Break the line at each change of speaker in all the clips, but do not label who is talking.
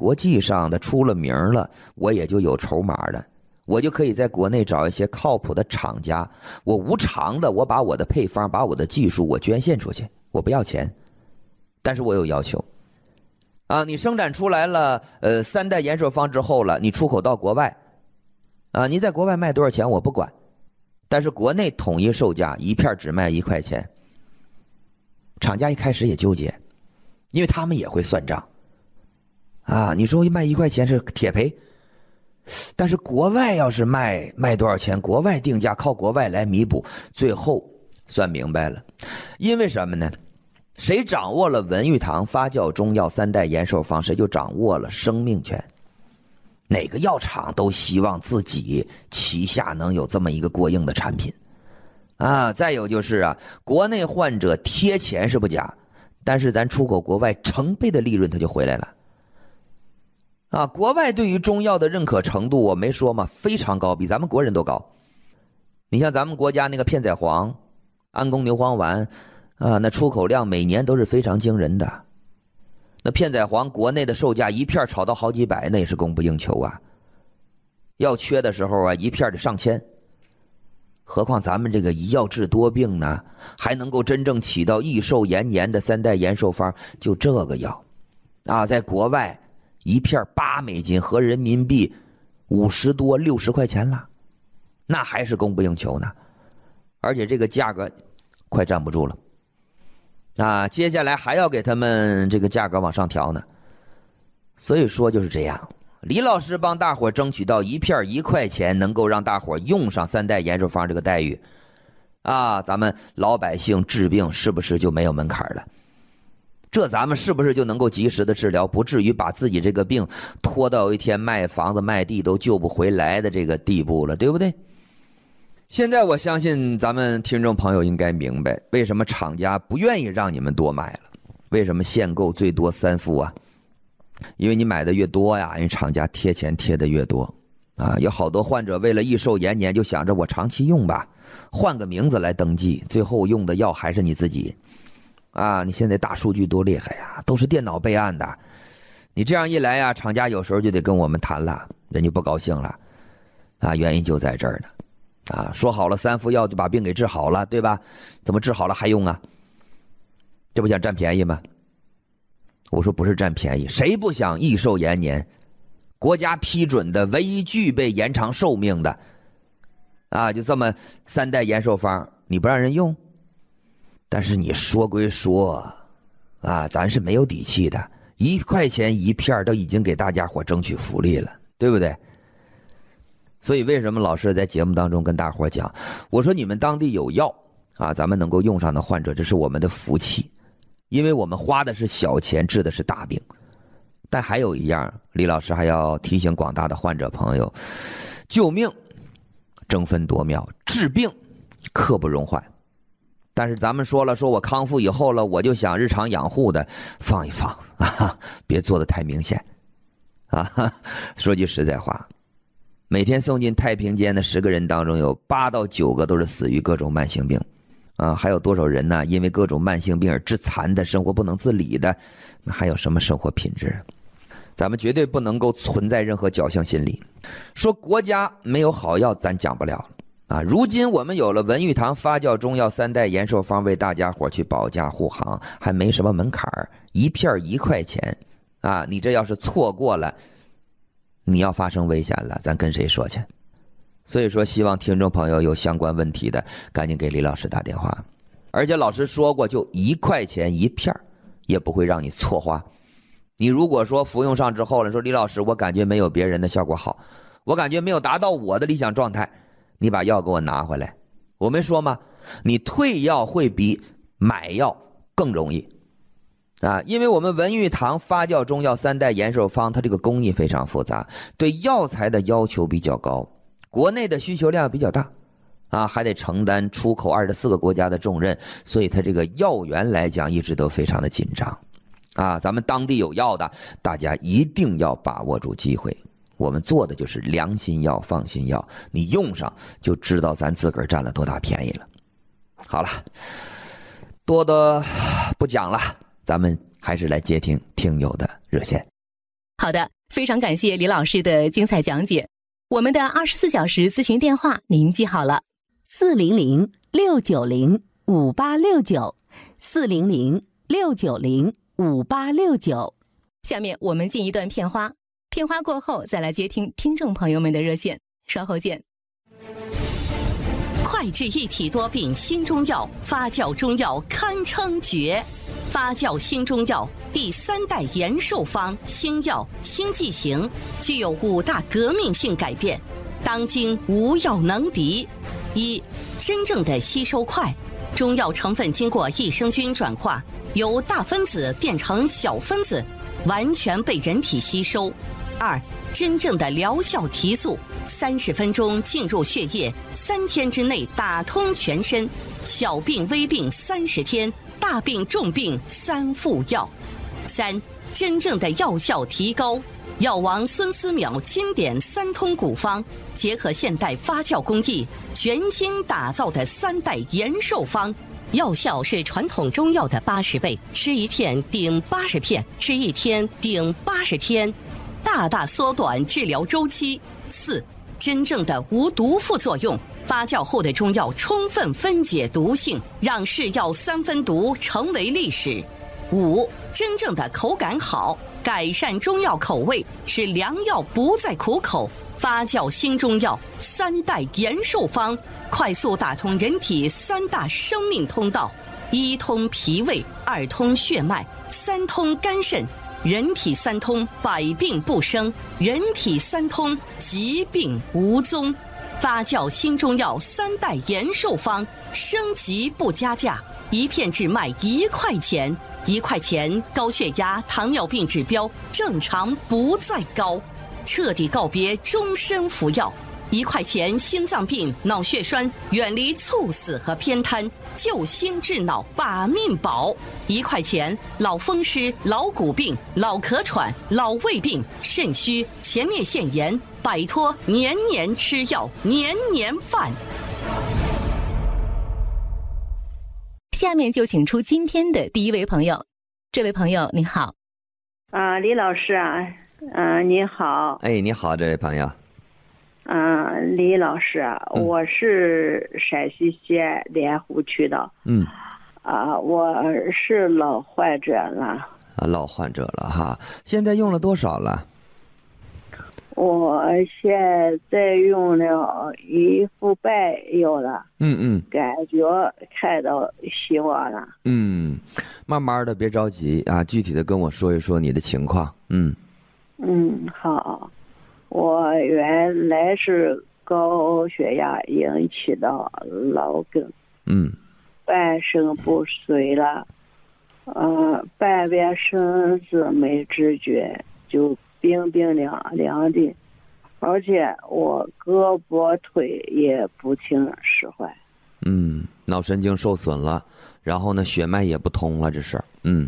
国际上的出了名了，我也就有筹码了，我就可以在国内找一些靠谱的厂家，我无偿的，我把我的配方，把我的技术我捐献出去，我不要钱，但是我有要求啊，你生产出来了3代延寿方之后了，你出口到国外啊，你在国外卖多少钱我不管，但是国内统一售价一片只卖1块钱。厂家一开始也纠结，因为他们也会算账啊，你说卖1块钱是铁赔，但是国外要是卖多少钱，国外定价靠国外来弥补，最后算明白了，因为什么呢？谁掌握了文玉堂发酵中药3代延寿方，谁就掌握了生命权。哪个药厂都希望自己旗下能有这么一个过硬的产品啊。再有就是啊，国内患者贴钱是不假，但是咱出口国外成倍的利润它就回来了啊。国外对于中药的认可程度我没说嘛，非常高，比咱们国人都高。你像咱们国家那个片仔癀、安宫牛黄丸啊，那出口量每年都是非常惊人的。那片仔癀国内的售价一片炒到好几百，那也是供不应求啊。要缺的时候啊，一片得上千。何况咱们这个以药治多病呢，还能够真正起到益寿延年的3代延寿方，就这个药啊，在国外一片8美金，合人民币50多60块钱了，那还是供不应求呢。而且这个价格快站不住了啊，接下来还要给他们这个价格往上调呢。所以说就是这样，李老师帮大伙争取到一片1块钱，能够让大伙用上3代延寿方这个待遇啊，咱们老百姓治病是不是就没有门槛了？这咱们是不是就能够及时的治疗，不至于把自己这个病拖到有一天卖房子卖地都救不回来的这个地步了，对不对？现在我相信咱们听众朋友应该明白为什么厂家不愿意让你们多买了，为什么限购最多3副啊？因为你买的越多呀，因为厂家贴钱贴的越多啊。有好多患者为了益寿延年就想着我长期用吧，换个名字来登记，最后用的药还是你自己啊。你现在大数据多厉害呀，都是电脑备案的，你这样一来呀，厂家有时候就得跟我们谈了，人就不高兴了啊。原因就在这儿呢啊，说好了3副药就把病给治好了，对吧？怎么治好了还用啊？这不想占便宜吗？我说不是占便宜，谁不想益寿延年？国家批准的唯一具备延长寿命的啊，就这么3代延寿方，你不让人用？但是你说归说啊，咱是没有底气的，1块钱一片都已经给大家伙争取福利了，对不对？所以为什么老师在节目当中跟大伙讲，我说你们当地有药啊，咱们能够用上的患者，这是我们的福气，因为我们花的是小钱治的是大病。但还有一样，李老师还要提醒广大的患者朋友，救命争分夺秒，治病刻不容缓。但是咱们说了，说我康复以后了，我就想日常养护的放一放啊，别做的太明显啊。说句实在话，每天送进太平间的10个人当中，有8到9个都是死于各种慢性病啊。还有多少人呢？因为各种慢性病而致残的，生活不能自理的，那还有什么生活品质？咱们绝对不能够存在任何侥幸心理，说国家没有好药咱讲不了啊。如今我们有了文玉堂发酵中药3代延寿方，为大家伙去保驾护航，还没什么门槛，一片1块钱啊，你这要是错过了，你要发生危险了，咱跟谁说去？所以说希望听众朋友有相关问题的赶紧给李老师打电话，而且老师说过，就1块钱一片也不会让你错花。你如果说服用上之后了，说李老师我感觉没有别人的效果好，我感觉没有达到我的理想状态，你把药给我拿回来。我没说吗？你退药会比买药更容易啊，因为我们文玉堂发酵中药3代延寿方，它这个工艺非常复杂，对药材的要求比较高，国内的需求量比较大啊，还得承担出口24个国家的重任，所以它这个药源来讲一直都非常的紧张啊。咱们当地有药的，大家一定要把握住机会。我们做的就是良心药、放心药，你用上就知道咱自个儿占了多大便宜了。好了，多的不讲了，咱们还是来接听听友的热线。
好的， 非常感谢李老师的精彩讲解。我们的24小时咨询电话您记好了，400-690-5869，400-690-5869。下面我们进一段片花，片花过后再来接听听众朋友们的热线，稍后见。
快治一体多病新中药，发酵中药堪称绝。发酵新中药第3代延寿方新药新剂型，具有5大革命性改变，当今无药能敌。一、真正的吸收快，中药成分经过益生菌转化，由大分子变成小分子，完全被人体吸收。2、真正的疗效提速，30分钟进入血液，3天之内打通全身，小病微病30天，大病重病3副药。3、真正的药效提高，药王孙思邈经典3通古方，结合现代发酵工艺，全新打造的3代延寿方，药效是传统中药的80倍，吃1片顶80片，吃1天顶80天，大大缩短治疗周期。4、真正的无毒副作用，发酵后的中药充分分解毒性，让是药3分毒成为历史。5、真正的口感好，改善中药口味，使良药不再苦口。发酵新中药3代延寿方，快速打通人体3大生命通道：1通脾胃，2通血脉，3通肝肾。人体3通，百病不生；人体3通，疾病无踪。发酵新中药3代延寿方，升级不加价，1片只卖1块钱，1块钱高血压、糖尿病指标正常不再高，彻底告别终身服药。1块钱心脏病、脑血栓远离猝死和偏瘫，救心治脑把命保。1块钱老风湿、老骨病、老咳喘、老胃病、肾虚、前列腺炎，摆脱年年吃药、年年犯。
下面就请出今天的第一位朋友。这位朋友您好。
李老师啊，你好。
哎，你好，这位朋友。
李老师啊，我是陕西县莲湖区的。我是老患者了。
老患者了哈，现在用了多少了？
我现在用了1副半药了。感觉看到希望了。
慢慢的，别着急啊，具体的跟我说一说你的情况。
好。我原来是高血压引起的脑梗，半身不遂了，半边身子没知觉，就冰冰凉的，而且我胳膊腿也不听使唤。
脑神经受损了，然后呢，血脉也不通了，这是。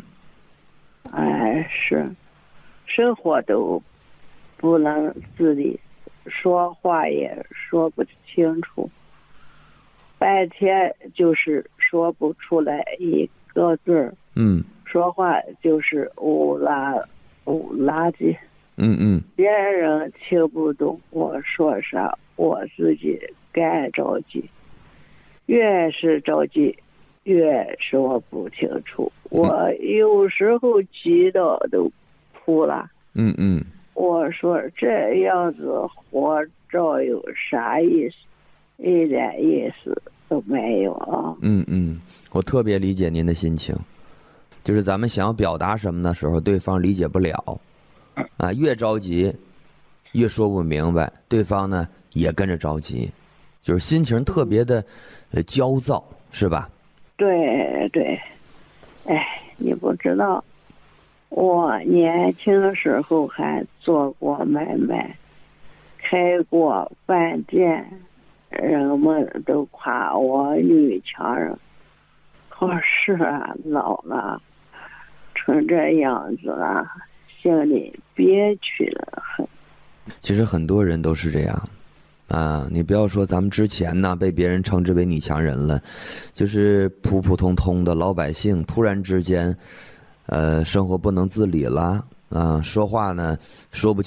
是，生活都不能自理，说话也说不清楚，半天就是说不出来一个字儿。说话就是乌拉的。别人听不懂我说啥，我自己干着急，越是着急越说不清楚，我有时候急得都哭了。我说这样子活着有啥意思？一点意思都没有啊。
我特别理解您的心情，就是咱们想要表达什么的时候，对方理解不了，越着急越说不明白，对方呢也跟着着急，就是心情特别的焦躁，是吧？
对，你不知道。我年轻时候还做过买卖，开过饭店，人们都夸我女强人。可是老了，成这样子了，心里憋屈了很。
其实很多人都是这样。你不要说咱们之前呢被别人称之为女强人了，就是普普通通的老百姓突然之间生活不能自理了，说话呢说不清